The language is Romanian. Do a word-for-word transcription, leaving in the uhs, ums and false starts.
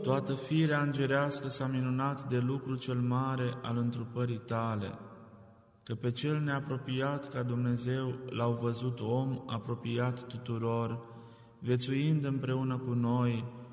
toată firea îngerească s-a minunat de lucrul cel mare al întrupării Tale, că pe cel neapropiat ca Dumnezeu l-au văzut om apropiat tuturor, viețuind împreună cu noi,